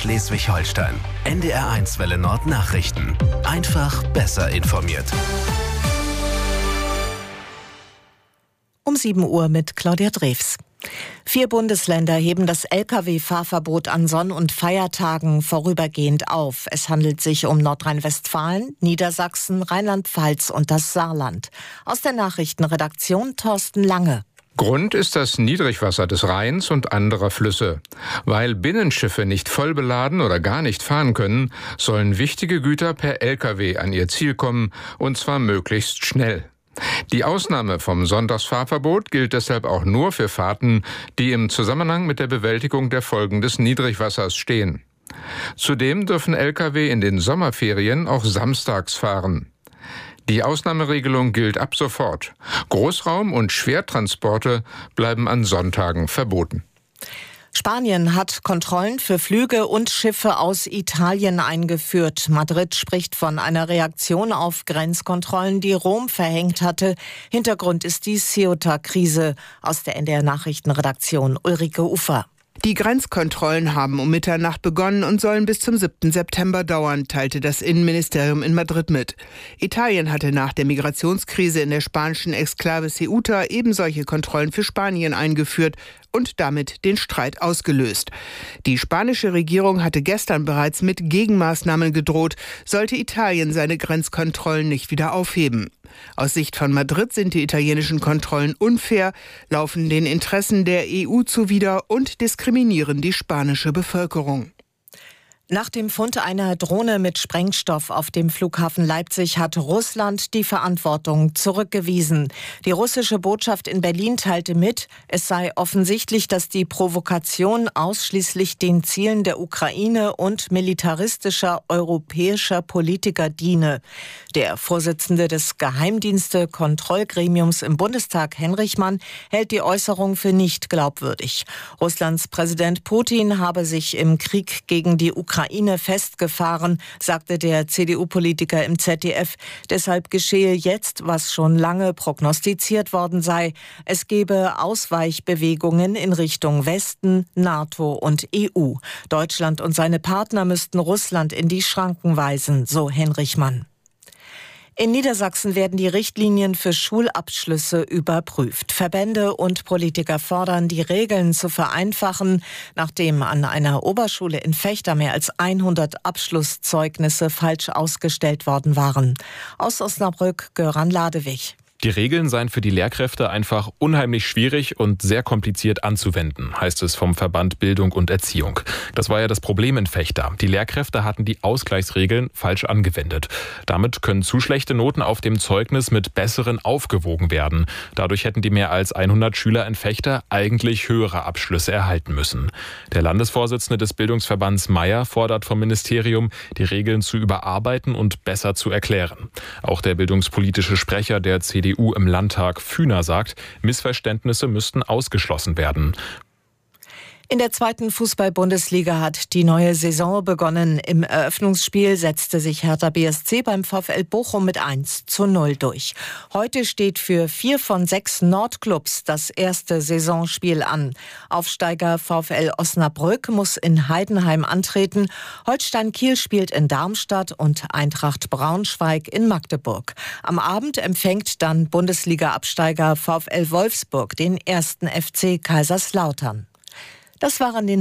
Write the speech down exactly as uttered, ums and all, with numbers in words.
Schleswig-Holstein. N D R eins Welle Nord Nachrichten. Einfach besser informiert. Um sieben Uhr mit Claudia Drews. Vier Bundesländer heben das L K W-Fahrverbot an Sonn- und Feiertagen vorübergehend auf. Es handelt sich um Nordrhein-Westfalen, Niedersachsen, Rheinland-Pfalz und das Saarland. Aus der Nachrichtenredaktion Thorsten Lange. Grund ist das Niedrigwasser des Rheins und anderer Flüsse. Weil Binnenschiffe nicht voll beladen oder gar nicht fahren können, sollen wichtige Güter per L K W an ihr Ziel kommen, und zwar möglichst schnell. Die Ausnahme vom Sonntagsfahrverbot gilt deshalb auch nur für Fahrten, die im Zusammenhang mit der Bewältigung der Folgen des Niedrigwassers stehen. Zudem dürfen L K W in den Sommerferien auch samstags fahren. Die Ausnahmeregelung gilt ab sofort. Großraum- und Schwertransporte bleiben an Sonntagen verboten. Spanien hat Kontrollen für Flüge und Schiffe aus Italien eingeführt. Madrid spricht von einer Reaktion auf Grenzkontrollen, die Rom verhängt hatte. Hintergrund ist die Ceuta-Krise. Aus der N D R-Nachrichtenredaktion Ulrike Ufer. Die Grenzkontrollen haben um Mitternacht begonnen und sollen bis zum siebten September dauern, teilte das Innenministerium in Madrid mit. Italien hatte nach der Migrationskrise in der spanischen Exklave Ceuta eben solche Kontrollen für Spanien eingeführt und damit den Streit ausgelöst. Die spanische Regierung hatte gestern bereits mit Gegenmaßnahmen gedroht, sollte Italien seine Grenzkontrollen nicht wieder aufheben. Aus Sicht von Madrid sind die italienischen Kontrollen unfair, laufen den Interessen der E U zuwider und diskriminieren die spanische Bevölkerung. Nach dem Fund einer Drohne mit Sprengstoff auf dem Flughafen Leipzig hat Russland die Verantwortung zurückgewiesen. Die russische Botschaft in Berlin teilte mit, es sei offensichtlich, dass die Provokation ausschließlich den Zielen der Ukraine und militaristischer europäischer Politiker diene. Der Vorsitzende des Geheimdienste-Kontrollgremiums im Bundestag, Henrichmann, hält die Äußerung für nicht glaubwürdig. Russlands Präsident Putin habe sich im Krieg gegen die Ukraine Ukraine festgefahren, sagte der C D U-Politiker im Z D F. Deshalb geschehe jetzt, was schon lange prognostiziert worden sei. Es gebe Ausweichbewegungen in Richtung Westen, NATO und E U. Deutschland und seine Partner müssten Russland in die Schranken weisen, so Henrichmann. In Niedersachsen werden die Richtlinien für Schulabschlüsse überprüft. Verbände und Politiker fordern, die Regeln zu vereinfachen, nachdem an einer Oberschule in Vechta mehr als hundert Abschlusszeugnisse falsch ausgestellt worden waren. Aus Osnabrück, Göran Ladewig. Die Regeln seien für die Lehrkräfte einfach unheimlich schwierig und sehr kompliziert anzuwenden, heißt es vom Verband Bildung und Erziehung. Das war ja das Problem in Vechta. Die Lehrkräfte hatten die Ausgleichsregeln falsch angewendet. Damit können zu schlechte Noten auf dem Zeugnis mit besseren aufgewogen werden. Dadurch hätten die mehr als hundert Schüler in Vechta eigentlich höhere Abschlüsse erhalten müssen. Der Landesvorsitzende des Bildungsverbands Meier fordert vom Ministerium, die Regeln zu überarbeiten und besser zu erklären. Auch der bildungspolitische Sprecher der C D U im Landtag, Fühner, sagt, Missverständnisse müssten ausgeschlossen werden. In der zweiten Fußball-Bundesliga hat die neue Saison begonnen. Im Eröffnungsspiel setzte sich Hertha B S C beim VfL Bochum mit eins zu null durch. Heute steht für vier von sechs Nordclubs das erste Saisonspiel an. Aufsteiger VfL Osnabrück muss in Heidenheim antreten. Holstein Kiel spielt in Darmstadt und Eintracht Braunschweig in Magdeburg. Am Abend empfängt dann Bundesliga-Absteiger VfL Wolfsburg den ersten F C Kaiserslautern. Das waren die